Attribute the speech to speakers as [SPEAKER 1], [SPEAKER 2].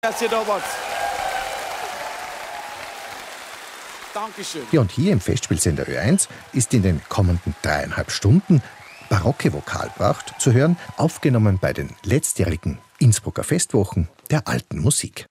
[SPEAKER 1] dass ihr da wart. Dankeschön.
[SPEAKER 2] Ja, und hier im Festspielsender Ö1 ist in den kommenden 3,5 Stunden barocke Vokalpracht zu hören, aufgenommen bei den letztjährigen Innsbrucker Festwochen der alten Musik.